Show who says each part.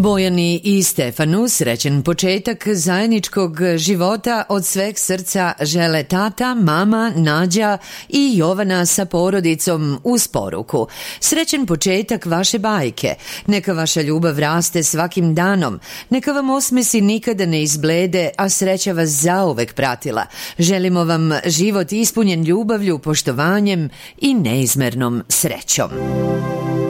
Speaker 1: Bojani i Stefanu srećen početak zajedničkog života od sveg srca žele tata, mama, Nađa i Jovana sa porodicom uz poruku. Srećen početak vaše bajke. Neka vaša ljubav raste svakim danom. Neka vam osmesi nikada ne izblede, a sreća vas zauvek pratila. Želimo vam život ispunjen ljubavlju, poštovanjem i neizmernom srećom.